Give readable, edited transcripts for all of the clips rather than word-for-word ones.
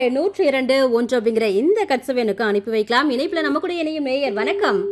102.1 அப்படிங்கிற இந்த கட்சவேனுக்கு அனுப்பி வைக்கலாம். இணைப்புல நம்ம கூட இணையும் நேயர் வணக்கம்.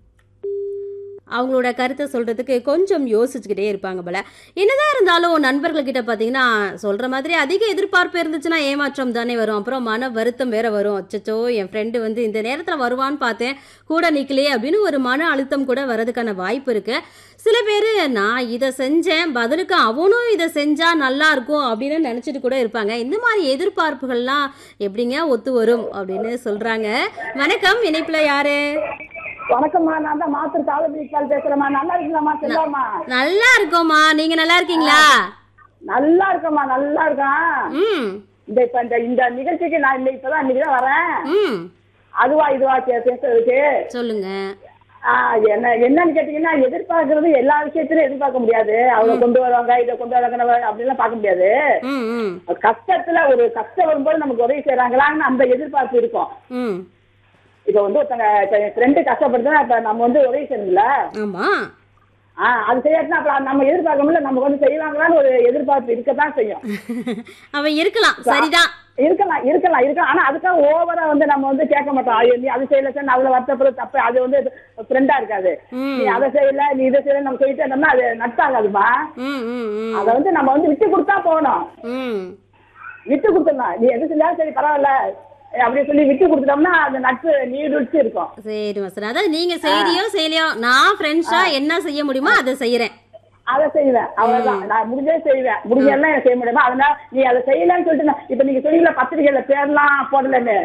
அவங்களோட கருத்தை சொல்றதுக்கு கொஞ்சம் யோசிச்சுக்கிட்டே இருப்பாங்க போல. என்னதான் இருந்தாலும் நண்பர்கள்கிட்ட பார்த்தீங்கன்னா சொல்ற மாதிரி அதிக எதிர்பார்ப்பு இருந்துச்சுன்னா ஏமாற்றம் தானே வரும். அப்புறம் மன வருத்தம் வேற வரும். அச்சச்சோ என் ஃப்ரெண்டு வந்து இந்த நேரத்தில் வருவான்னு பார்த்தேன் கூட நிற்கலையே அப்படின்னு ஒரு மன அழுத்தம் கூட வரதுக்கான வாய்ப்பு இருக்கு. சில பேர் நான் இதை செஞ்சேன் பதிலுக்கு அவனும் இதை செஞ்சா நல்லா இருக்கும் அப்படின்னு நினைச்சிட்டு கூட இருப்பாங்க. இந்த மாதிரி எதிர்பார்ப்புகள்லாம் எப்படிங்க ஒத்து வரும் அப்படின்னு சொல்றாங்க. வணக்கம், இணைப்புல யாரு? வணக்கம்மா, நான் தான் மாத்திரு காலபிரிக்கால் பேசுறேம்மா. நல்லா இருக்கீங்களாம்மா? செல்லாமா? நல்லா இருக்கோம்மா, நீங்க நல்லா இருக்கீங்களா? நல்லா இருக்கேம்மா, நல்லா இருக்கேன். இந்த நிகழ்ச்சிக்கு நான் இப்பதான் இன்னைக்குதான் வரேன். அதுவா இதுவா பேசுறதுக்கு சொல்லுங்க. என்னன்னு கேட்டீங்கன்னா, எதிர்பார்க்கறது எல்லா விஷயத்திலும் எதிர்பார்க்க முடியாது. அவங்க கொண்டு வருவாங்க, இதை கொண்டு வருவாங்க அப்படின்லாம் பார்க்க முடியாது. கஷ்டத்துல ஒரு கஷ்டம் வரும்போது நமக்கு உதவி செய்யறாங்களான்னு அந்த எதிர்பார்ப்பு இருக்கும். இப்ப வந்து ஒருத்தங்க ஃப்ரெண்டு கஷ்டப்படுதுன்னா இப்ப நம்ம வந்து உதவி செய்யணும்ல. அது செய்யாதுன்னா அப்ப நம்ம எதிர்பார்க்க முடியல, நமக்கு வந்து செய்வாங்களான்னு ஒரு எதிர்பார்ப்பு இருக்கத்தான் செய்யும். அவன் இருக்கலாம், சரிதான், இருக்கலாம். ஆனா அதுக்காக ஓவரா வந்து நம்ம வந்து கேட்க மாட்டோம். நீ அது செய்யல சார், அவ்வளவு வருத்தப்படுறது தப்பு. அது வந்து ஃப்ரெண்டா இருக்காது. நீ அதை செய்யல, நீ இதை செய்யல, நம்ம சொல்லிட்டே இருந்தோம்னா அது நட்டாகாதுமா. அத வந்து நம்ம வந்து விட்டு கொடுத்தா போகணும். விட்டு கொடுத்தோம்னா நீ எது செஞ்சாலும் சரி பரவாயில்ல அப்படி சொல்லி விட்டு கொடுத்துட்டோம்னா அந்த நட்பு நீடுச்சு இருக்கும். சரி மாஸ்டர், அதாவது நீங்க செய்யறியோ செய்யலையோ நான் ஃப்ரெண்ட்ஸா என்ன செய்ய முடியுமோ அதை செய்யறேன். அதை செய்வேன், அவ்வளவுதான். நான் முடிஞ்சே செய்வேன், முடிஞ்செல்லாம் எனக்கு செய்ய முடியுமா. அதனால நீ அதை செய்யலன்னு சொல்லிட்டு இப்ப நீங்க சொன்னீங்களா பத்திரிகையில பேர்லாம் போடலன்னு,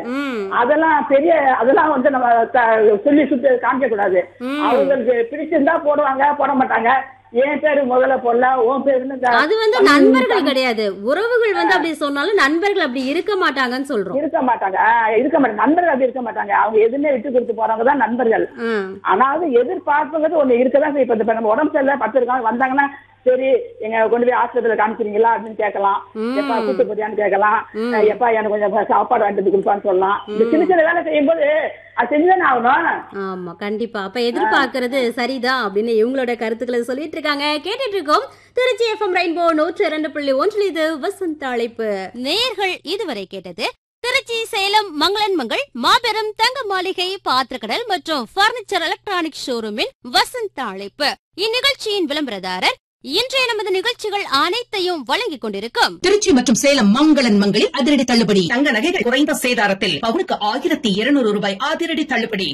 அதெல்லாம் வந்து நம்ம சொல்லி சுட்டு காமிக்க கூடாது. அவங்களுக்கு பிடிச்சிருந்தா போடுவாங்க, போட மாட்டாங்க. என் பேரு முதல்ல போடல, உன் பேரு. அது வந்து நண்பர்கள் கிடையாது, உறவுகள் வந்து அப்படி சொன்னாலும் நண்பர்கள் அப்படி இருக்க மாட்டாங்கன்னு சொல்றோம். இருக்க மாட்டாங்க. நண்பர்கள் அப்படி இருக்க மாட்டாங்க. அவங்க எதுவுமே விட்டு கொடுத்து போறவங்க தான் நண்பர்கள். ஆனாலும் எதிர்பார்ப்புங்கிறது ஒண்ணு இருக்கதான். இப்ப நம்ம உடம்பு சரியில்லை 10 இருக்காங்க வந்தாங்கன்னா சரி எங்க கொண்டு போய் ஆஸ்பத்திரியில காமிக்கிறீங்களா அப்படின்னு கேட்கலாம். எப்பா கூட்டு போறியான்னு கேட்கலாம். எப்பா எனக்கு கொஞ்சம் சாப்பாடு வாங்கிட்டு கொடுப்பான்னு சொல்லலாம். இந்த சின்ன சின்ன வேலை செய்யும் போது அது செஞ்சுதானே ஆகணும். ஆமா, கண்டிப்பா. அப்ப எதிர்பார்க்கறது சரிதான் அப்படின்னு இவங்களோட கருத்துக்களை சொல்லிட்டு இருக்காங்க. கேட்டுட்டு இருக்கோம் திருச்சி FM ரெயின்போ 102.1. இது வசந்த அழைப்பு. நேயர்கள் இதுவரை கேட்டது திருச்சி சேலம் மங்களன் மங்கள் மாபெரும் தங்க மாளிகை பாத்திரக்கடல் மற்றும் பர்னிச்சர் எலக்ட்ரானிக் ஷோரூமின் வசந்த அழைப்பு. இந்நிகழ்ச்சியின் விளம்பரதாரர் இன்றைய நமது நிகழ்ச்சிகள் அனைத்தையும் வழங்கிக் கொண்டிருக்கும் திருச்சி மற்றும் சேலம் மங்களன் மங்களில் அதிரடி தள்ளுபடி. தங்க நகைகள் குறைந்த சேதாரத்தில் பவுனுக்கு 1200 ரூபாய் அதிரடி தள்ளுபடி.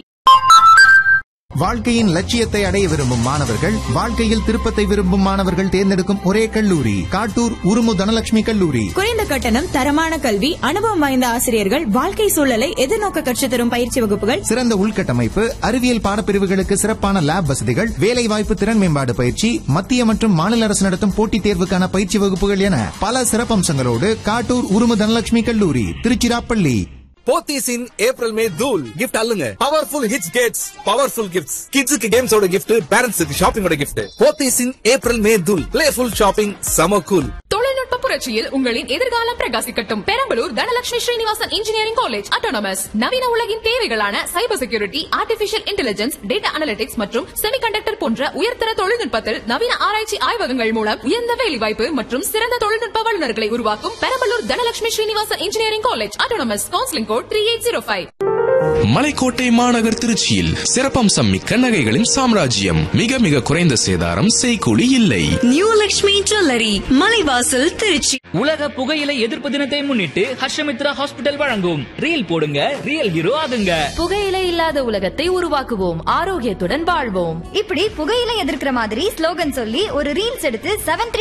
வாழ்க்கையின் லட்சியத்தை அடைய விரும்பும் மாணவர்கள், வாழ்க்கையில் திருப்பத்தை விரும்பும் மாணவர்கள் தேர்ந்தெடுக்கும் ஒரே கல்லூரி காட்டூர் உருமு தனலட்சுமி கல்லூரி. குறைந்த கட்டணம், தரமான கல்வி, அனுபவம் வாய்ந்த ஆசிரியர்கள், வாழ்க்கை சூழலை எதிர்நோக்க கற்றுத் தரும் பயிற்சி வகுப்புகள், சிறந்த உள்கட்டமைப்பு, அறிவியல் பாடப்பிரிவுகளுக்கு சிறப்பான லேப் வசதிகள், வேலைவாய்ப்பு திறன் மேம்பாடு பயிற்சி, மத்திய மற்றும் மாநில அரசு நடத்தும் போட்டித் தேர்வுக்கான பயிற்சி வகுப்புகள் என பல சிறப்பம்சங்களோடு காட்டூர் உருமு தனலட்சுமி கல்லூரி திருச்சிராப்பள்ளி. போத்தீஸின் ஏப்ரல் மே தூள் gift அல்லுங்க. Powerful hits Gates, powerful gifts. கிட்ஸுக்கு கேம்ஸோட கிஃப்ட், பேரண்ட்ஸுக்கு ஷாப்பிங்கோட கிஃப்ட். போத்தீஸின் ஏப்ரல் மே தூள், பிளேஃபுல் ஷாப்பிங், சம கூல். தொழில்நுட்ப புரட்சியில் உங்களின் எதிர்காலம் பிரகாசிக்கட்டும். Perambalur Dhanalakshmi Srinivasan engineering college autonomous நவீன உலகின் தேவைகளான cyber security, artificial intelligence, data analytics மற்றும் செமிகண்டக்டர் போன்ற உயர்தர தொழில்நுட்பத்தில் நவீன ஆராய்ச்சி ஆய்வகங்கள் மூலம் உயர்ந்த வேலைவாய்ப்பு மற்றும் சிறந்த தொழில்நுட்ப வல்லுநர்களை உருவாக்கும் Perambalur Dhanalakshmi Srinivasan engineering college autonomous. Counselling code 3805. மலைக்கோட்டை மாநகர் திருச்சியில் சிறப்பம்சம் மிக்க நகைகளின் சாம்ராஜ்யம். மிக மிக குறைந்த சேதாரம், செய்கூலி இல்லை. New Lakshmi jewellery, Malaivasal, Trichy. உலக புகையிலை எதிர்ப்பு தினத்தை முன்னிட்டு ஹர்ஷமித்ரா ஹாஸ்பிட்டல் வழங்கும் ரீல் போடுங்க ரியல் ஹீரோ ஆகுங்க. புகையிலை இல்லாத உலகத்தை உருவாக்குவோம், ஆரோக்கியத்துடன் வாழ்வோம். இப்படி புகையிலை எதிர்க்கிற மாதிரி ஸ்லோகன் சொல்லி ஒரு ரீல்ஸ் எடுத்து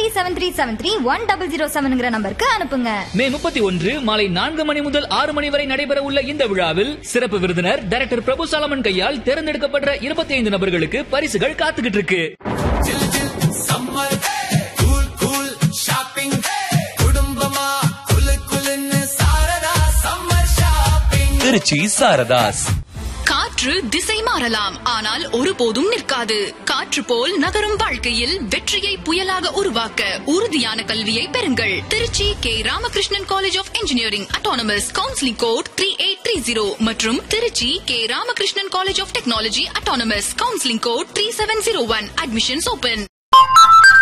7373731007 நம்பருக்கு அனுப்புங்க. மே 31 மாலை 4 மணி முதல் 6 மணி வரை நடைபெற உள்ள இந்த விழாவில் சிறப்பு விருந்தினர் டைரக்டர் பிரபு சாலமன் கையால் தேர்ந்தெடுக்கப்பட்ட 25 நபர்களுக்கு பரிசுகள் காத்துக்கிட்டு இருக்கு. திருச்சி சாரதாஸ். காற்று திசை மாறலாம், ஆனால் ஒருபோதும் நிற்காது. காற்று போல் நகரும் வாழ்க்கையில் வெற்றியை புயலாக உருவாக்க உறுதியான கல்வியை பெறுங்கள். Trichy K Ramakrishnan college of engineering autonomous. Counselling code 3830 மற்றும் Trichy K Ramakrishnan college of technology autonomous. Counselling code 3701. Admissions open.